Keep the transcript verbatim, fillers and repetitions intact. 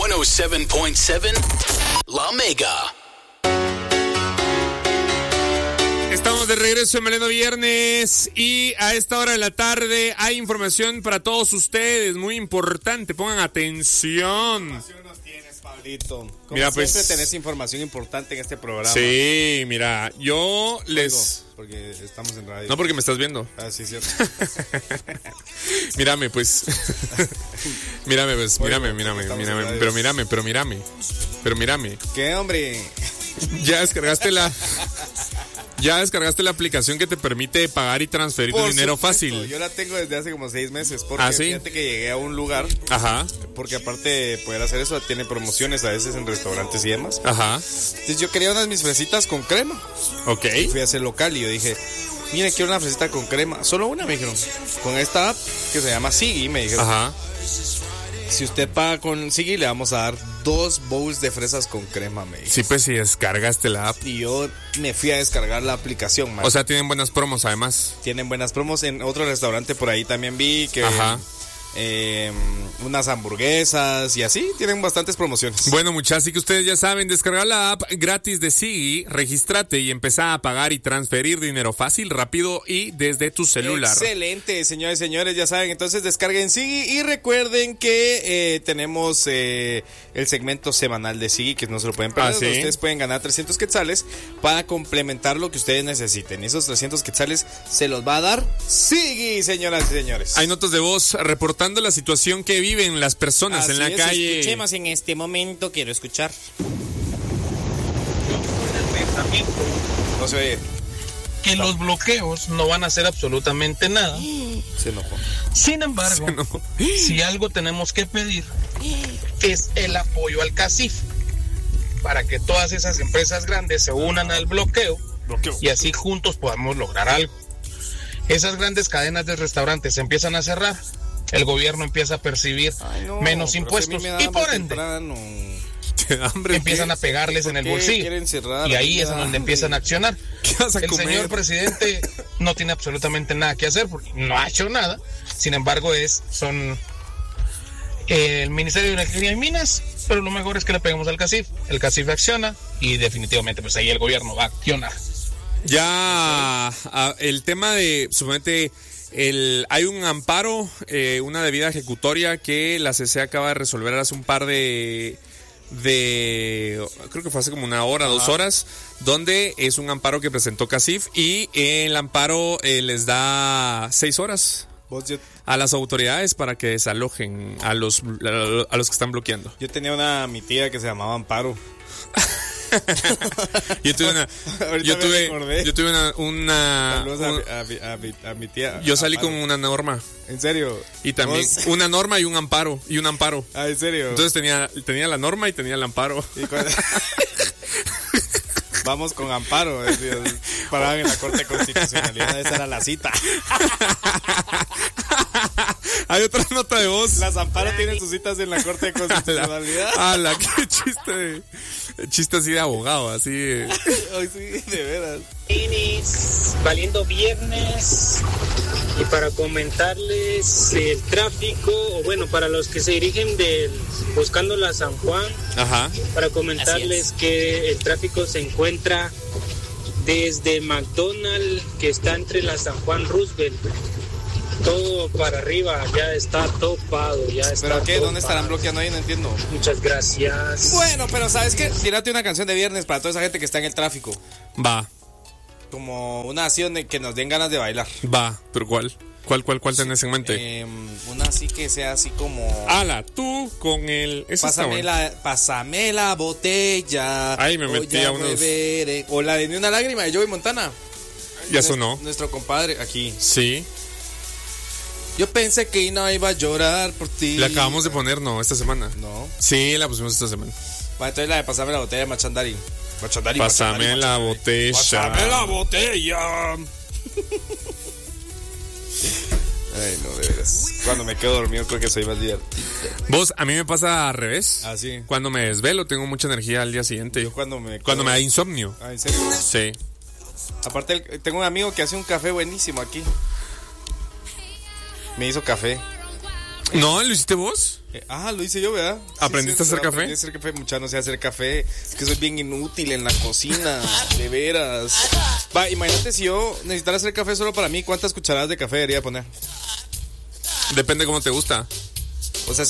ciento siete punto siete La Mega. Estamos de regreso en Meleno Viernes y a esta hora de la tarde hay información para todos ustedes, muy importante, pongan atención. Pablito, como mira, siempre pues, tenés información importante en este programa. Sí, mira, yo les... Oigo, porque estamos en radio. No, porque me estás viendo. Ah, sí, cierto. Mírame, pues. Mírame, pues, mírame, mírame, mírame, pero mírame, pero mírame, pero mírame. ¿Qué, hombre? Ya descargaste la... Ya descargaste la aplicación que te permite pagar y transferir Por dinero supuesto, fácil. Yo la tengo desde hace como seis meses. Porque ¿Ah, sí? Fíjate que llegué a un lugar. Ajá. Porque aparte de poder hacer eso, tiene promociones a veces en restaurantes y demás. Ajá. Entonces yo quería unas mis fresitas con crema. Ok. Y fui a ese local y yo dije, mire, quiero una fresita con crema. Solo una, me dijeron. Con esta app que se llama Siggy, me dijeron. Ajá. Si usted paga con Siggy, le vamos a dar dos bowls de fresas con crema, me dijo. Sí, pues si descargaste la app. Y yo me fui a descargar la aplicación, man. O sea, tienen buenas promos además. Tienen buenas promos. En otro restaurante por ahí también vi que... Ajá. Eh, unas hamburguesas y así, tienen bastantes promociones. Bueno, muchachos, así que ustedes ya saben, descargar la app gratis de Siggy, regístrate y empezá a pagar y transferir dinero fácil, rápido y desde tu celular. Excelente, señores y señores, ya saben, entonces descarguen Siggy y recuerden que eh, tenemos eh, el segmento semanal de Siggy, que no se lo pueden perder. ¿Ah, sí? Ustedes pueden ganar trescientos quetzales para complementar lo que ustedes necesiten. Y esos trescientos quetzales se los va a dar Siggy, señoras y señores. Hay notas de voz reportando la situación que viven las personas Así en la es, calle. Escuchemos en este momento, quiero escuchar. No se oye. Que los bloqueos no van a hacer absolutamente nada. Se enojó. Sin embargo, Se enojó. si algo tenemos que pedir es el apoyo al CACIF para que todas esas empresas grandes se unan al bloqueo, Bloqueo. y así juntos podamos lograr algo. Esas grandes cadenas de restaurantes se empiezan a cerrar, el gobierno empieza a percibir Ay, no, menos pero impuestos si a mí me da y por hambre ende temprano. ¿Te da hambre? empiezan ¿Qué? a pegarles en el ¿Por qué bolsillo quieren cerrar? y ahí Me es da en donde hambre. empiezan a accionar. ¿Qué vas a El comer? señor presidente no tiene absolutamente nada que hacer porque no ha hecho nada. Sin embargo, es son eh, el Ministerio de Energía y Minas, pero lo mejor es que le peguemos al CACIF. El CACIF acciona y definitivamente pues ahí el gobierno va a accionar. Ya a, el tema de supuestamente el hay un amparo, eh, una debida ejecutoria que la C C acaba de resolver hace un par de de creo que fue hace como una hora, Ajá. dos horas, donde es un amparo que presentó CACIF y el amparo eh, les da seis horas a las autoridades para que desalojen a los a los que están bloqueando. Yo tenía una mi tía que se llamaba Amparo. yo tuve una yo tuve yo tuve una, una Saludos un, a, a, a, a, mi, a mi tía. Yo salí Amparo. con una norma. ¿En serio? Y también ¿Vos? una norma y un amparo y un amparo. Ah, ¿en serio? Entonces tenía tenía la norma y tenía el amparo. ¿Y cuando... Vamos con Amparo, eh, Dios. Paraban en la Corte de Constitucionalidad, esa era la cita. Hay otra nota de voz. Las Amparo tienen sus citas en la Corte de Constitucionalidad. ¡Hala! ¡Qué chiste! De, chiste así de abogado, así de... Ay, sí, de veras. Valiendo viernes y para comentarles el tráfico, o bueno, para los que se dirigen del buscando la San Juan, Ajá. para comentarles que el tráfico se encuentra desde McDonald's, que está entre la San Juan Roosevelt, todo para arriba, ya está topado, ya está. ¿Pero qué? topado. ¿Dónde estarán bloqueando ahí? No entiendo. Muchas gracias. Bueno, pero ¿sabes qué? Tírate una canción de viernes para toda esa gente que está en el tráfico. Va, Como una acción de que nos den ganas de bailar. va. ¿Pero cuál? ¿Cuál, cuál, cuál tenés en mente? Eh, una así que sea así como... ¡Hala! Tú con el... Eso está Pásame bueno. la, pásame la botella. Ay, me metí voy a unos- beber. O la de Ni una lágrima de Joey Montana. Ya sonó. Nuestro compadre aquí. Sí. Yo pensé que no iba a llorar por ti. La acabamos de poner, ¿no? Esta semana. No. Sí, la pusimos esta semana. Bueno, entonces la de Pásame la botella de Machandari. Machandari, Pásame Machandari, la Machandari. botella. Pásame la botella. Ay, no, de veras. Cuando me quedo dormido creo que soy más divertido. Vos, a mí me pasa al revés. Ah, sí. Cuando me desvelo tengo mucha energía al día siguiente. Yo cuando me... Cuando me da insomnio. Ah, ¿en serio? Sí. Aparte, el- tengo un amigo que hace un café buenísimo aquí. Me hizo café. No, ¿lo hiciste vos? Eh, ah, lo hice yo, ¿verdad? ¿Aprendiste sí, a hacer café? Aprendí a hacer café, mucha, no sé hacer café. Es que soy bien inútil en la cocina, de veras. Va, imagínate si yo necesitara hacer café solo para mí, ¿cuántas cucharadas de café debería poner? Depende cómo te gusta. O sea,